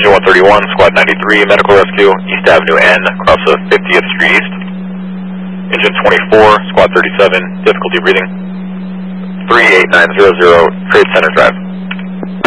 Engine 131, Squad 93, Medical Rescue, East Avenue N, across of 50th Street East. Engine 24, Squad 37, difficulty breathing. 38900, Trade Center Drive.